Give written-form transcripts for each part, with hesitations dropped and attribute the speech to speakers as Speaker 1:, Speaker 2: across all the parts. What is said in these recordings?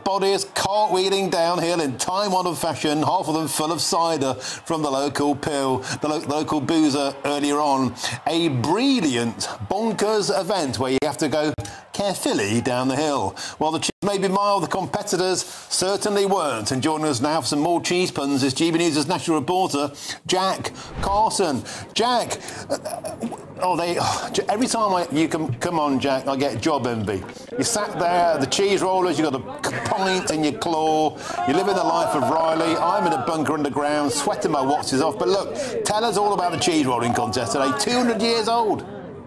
Speaker 1: bodies cartwheeling downhill in time-honoured fashion, half of them full of cider from the local local boozer earlier on. A brilliant, bonkers event where you have to go carefully down the hill. While the cheese may be mild, the competitors certainly weren't. And joining us now for some more cheese puns is GB News' national reporter, Jack Carson. Jack, every time you come on, Jack, I get job envy. You sat there, the cheese rollers, you got a pint in your claw, you're living the life of Riley. I'm in a bunker underground, sweating my watches off. But look, tell us all about the cheese rolling contest today. 200 years old.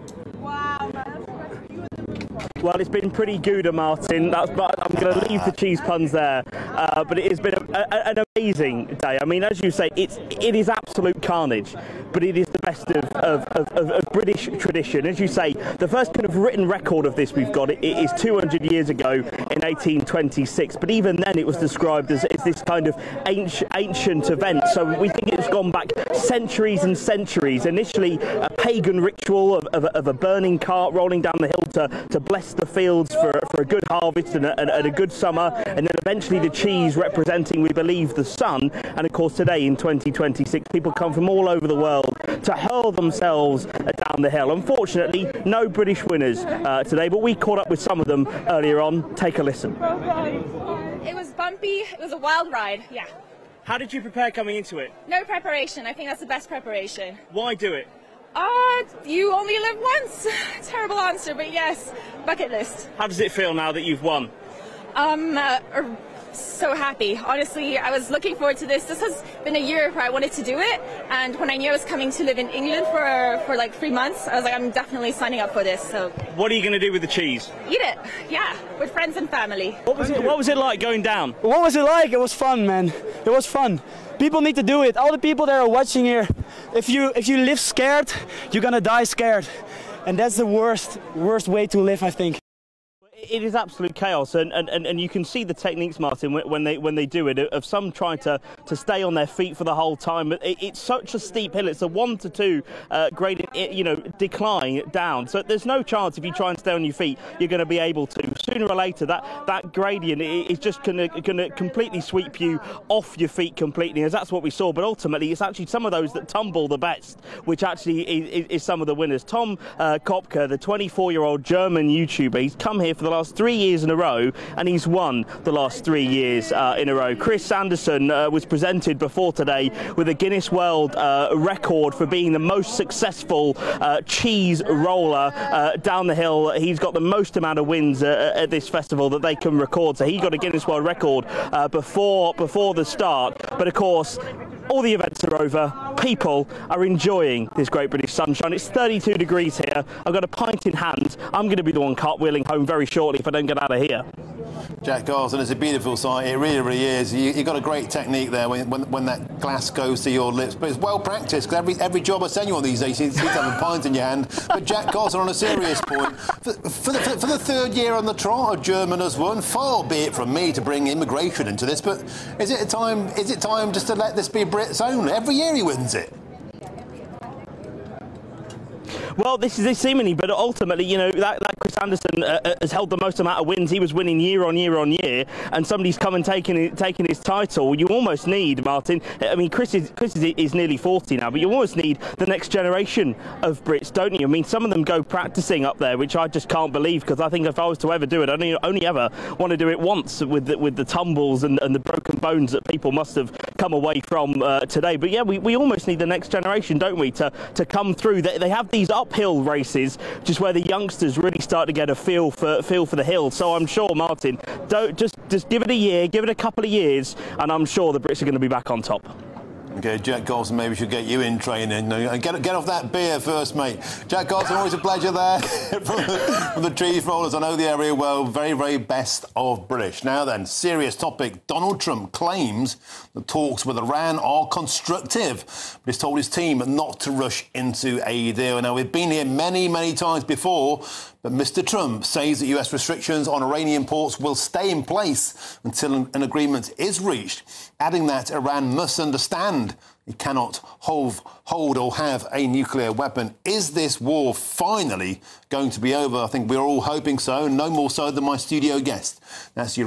Speaker 2: Well, it's been pretty good, Martin. But I'm going to leave the cheese puns there. But it has been an amazing day. I mean, as you say, it is absolute carnage, but it is the best of British tradition. As you say, the first kind of written record of this we've got it is 200 years ago in 1826. But even then, it was described as this kind of ancient event. So we think it's gone back centuries and centuries. Initially, a pagan ritual of a burning cart rolling down the hill to bless the fields for a good harvest and a good summer, and then eventually the cheese representing, we believe, the sun. And of course today in 2026 people come from all over the world to hurl themselves down the hill. Unfortunately, no British winners today, but we caught up with some of them earlier on. Take a listen.
Speaker 3: It was bumpy, it was a wild ride, yeah.
Speaker 2: How did you prepare coming into it?
Speaker 3: No preparation, I think that's the best preparation.
Speaker 2: Why do it?
Speaker 3: You only live once. Terrible answer, but yes, bucket list.
Speaker 2: How does it feel now that you've won?
Speaker 3: So happy. Honestly, I was looking forward to this. This has been a year where I wanted to do it, and when I knew I was coming to live in England for like 3 months, I was like, I'm definitely signing up for this. So.
Speaker 2: What are you going to do with the cheese?
Speaker 3: Eat it, yeah, with friends and family.
Speaker 2: What was it like going down?
Speaker 4: What was it like? It was fun, man. It was fun. People need to do it. All the people that are watching here, if you live scared, you're gonna die scared, and that's the worst way to live, I think.
Speaker 2: It is absolute chaos, and you can see the techniques, Martin, when they do it, of some trying to stay on their feet for the whole time. It's such a steep hill. It's a 1 to 2 gradient, decline down. So there's no chance if you try and stay on your feet, you're going to be able to. Sooner or later, that gradient is just going to completely sweep you off your feet completely, as that's what we saw. But ultimately, it's actually some of those that tumble the best, which actually is some of the winners. Tom Kopke, the 24-year-old German YouTuber, he's come here for the last 3 years in a row, and he's won the last 3 years in a row. Chris Sanderson was presented before today with a Guinness World record for being the most successful cheese roller down the hill. He's got the most amount of wins at this festival that they can record, so he got a Guinness World record before the start. But of course, all the events are over. People are enjoying this great British sunshine. It's 32 degrees here. I've got a pint in hand. I'm going to be the one cartwheeling home very shortly if I don't get out of here.
Speaker 1: Jack Carson, it's a beautiful sight. It really, really is. You've got a great technique there when that glass goes to your lips. But it's well practiced, because every job I send you on these days, you seem to have a pint in your hand. But Jack Carson, on a serious point, for the third year on the trot, a German has won. Far be it from me to bring immigration into this, but is it time just to let this be Brit's own? Every year he wins it.
Speaker 2: Well, this is seemingly, but ultimately, that Chris Anderson has held the most amount of wins. He was winning year on year on year, and somebody's come and taken his title. You almost need, Martin. I mean, Chris is nearly 40 now, but you almost need the next generation of Brits, don't you? I mean, some of them go practicing up there, which I just can't believe, because I think if I was to ever do it, I'd only ever want to do it once with the tumbles and the broken bones that people must have come away from today. But yeah, we almost need the next generation, don't we, to come through. They have these uphill races, just where the youngsters really start to get a feel for the hill. So I'm sure, Martin, don't just give it a year, give it a couple of years, and I'm sure the Brits are going to be back on top.
Speaker 1: OK, Jack Carson, maybe we should get you in training. Get off that beer first, mate. Jack Carson, always a pleasure there from the cheese rollers. I know the area well. Very, very best of British. Now then, serious topic. Donald Trump claims the talks with Iran are constructive, but he's told his team not to rush into a deal. Now, we've been here many, many times before, but Mr. Trump says that US restrictions on Iranian ports will stay in place until an agreement is reached, adding that Iran must understand it cannot hold or have a nuclear weapon. Is this war finally going to be over? I think we're all hoping so, no more so than my studio guest. That's your